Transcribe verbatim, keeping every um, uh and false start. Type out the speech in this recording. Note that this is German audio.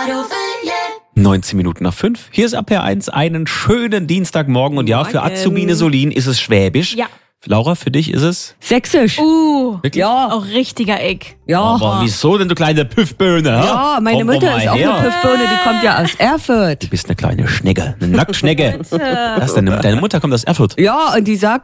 neunzehn Minuten nach fünf. Hier ist A P R eins. Einen schönen Dienstagmorgen. Und ja, für Azubine Solin ist es Schwäbisch. Ja. Laura, für dich ist es? Sächsisch. Uh, Wirklich? Ja. auch richtiger Eck. Ja. Aber wieso denn, du kleine Püffböhne? Ja, meine Komm doch Mutter mal ist auch her. eine Püffbirne, die kommt ja aus Erfurt. Du bist eine kleine Schnecke, eine Nacktschnecke. Was, deine, deine Mutter kommt aus Erfurt? Ja, und die sagt,